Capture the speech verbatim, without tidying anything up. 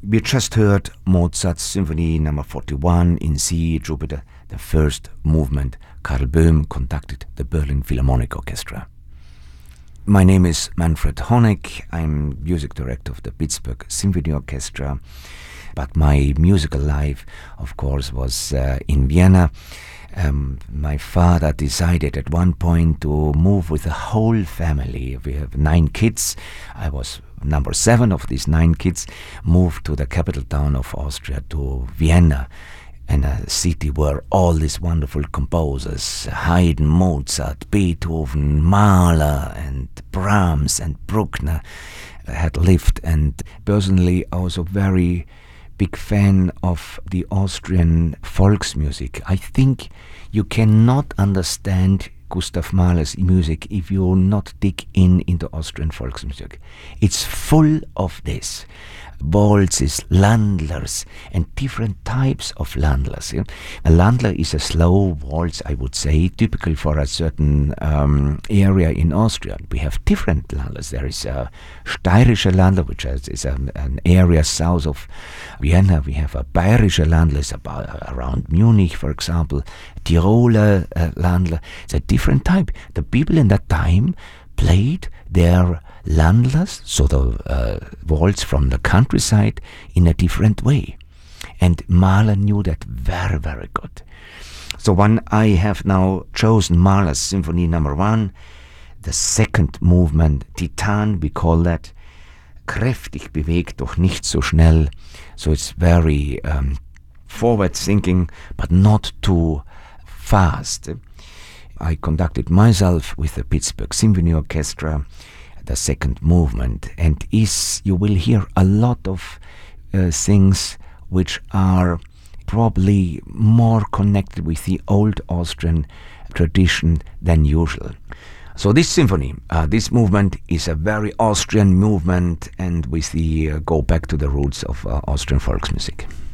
We just heard Mozart's Symphony number forty-one in C Jupiter, the first movement. Karl Böhm conducted the Berlin Philharmonic Orchestra. My name is Manfred Honeck. I'm music director of the Pittsburgh Symphony Orchestra. But my musical life, of course, was uh, in Vienna. Um, my father decided at one point to move with the whole family. We have nine kids. I was number seven of these nine kids, moved to the capital town of Austria, to Vienna, and a city where all these wonderful composers, Haydn, Mozart, Beethoven, Mahler, and Brahms, and Bruckner, had lived. And personally, I was a very big fan of the Austrian Volksmusic. I think you cannot understand Gustav Mahler's music if you not dig in into Austrian Volksmusic. It's full of this. Waltzes, Landlers, and different types of Landlers. Yeah? A Landler is a slow waltz, I would say, typical for a certain um, area in Austria. We have different Landlers. There is a Steirischer Landler, which is, is a, an area south of Vienna. We have a Bayerischer Landler, it's about, uh, around Munich, for example. Tiroler uh, Landler. It's a different type. The people in that time played their Landlers, so the uh, waltz from the countryside, in a different way. And Mahler knew that very, very good. So when I have now chosen Mahler's Symphony number one, the second movement, Titan, we call that, kräftig bewegt, doch nicht so schnell. So it's very um, forward thinking, but not too fast. I conducted myself with the Pittsburgh Symphony Orchestra the second movement, and is you will hear a lot of uh, things which are probably more connected with the old Austrian tradition than usual. So this symphony, uh, this movement is a very Austrian movement, and with the uh, go back to the roots of uh, Austrian Volksmusic.